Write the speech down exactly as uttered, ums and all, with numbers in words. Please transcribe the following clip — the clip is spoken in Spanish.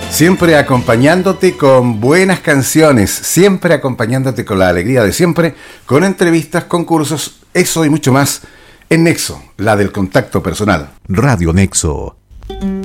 Siempre acompañándote con buenas canciones, siempre acompañándote con la alegría de siempre, con entrevistas, concursos, eso y mucho más en Nexo, la del contacto personal. Radio Nexo.